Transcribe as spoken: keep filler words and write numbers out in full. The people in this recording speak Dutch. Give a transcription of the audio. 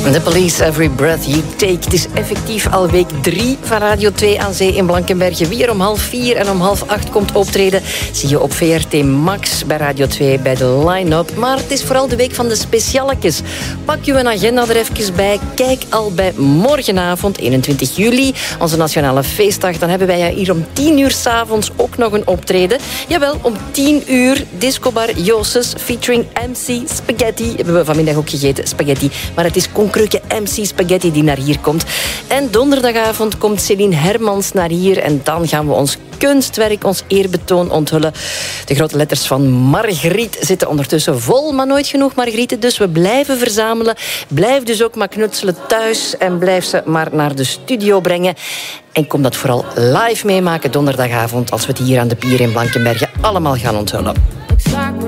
The Police, Every Breath You Take. Het is effectief al week drie van Radio twee aan Zee in Blankenberge. Wie er om half vier en om half acht komt optreden, zie je op V R T Max bij Radio twee bij de line-up. Maar het is vooral de week van de specialetjes. Pak je een agenda er even bij. Kijk al bij morgenavond, eenentwintig juli, onze nationale feestdag. Dan hebben wij hier om tien uur 's avonds ook nog een optreden. Jawel, om tien uur Discobar Joses featuring M C Spaghetti. Hebben we vanmiddag ook gegeten, spaghetti. Maar het is Konkreuke M C Spaghetti die naar hier komt. En donderdagavond komt Céline Hermans naar hier. En dan gaan we ons kunstwerk, ons eerbetoon onthullen. De grote letters van Margriet zitten ondertussen vol, maar nooit genoeg Margrieten. Dus we blijven verzamelen. Blijf dus ook maar knutselen thuis en blijf ze maar naar de studio brengen. En kom dat vooral live meemaken donderdagavond als we het hier aan de pier in Blankenberge allemaal gaan onthullen.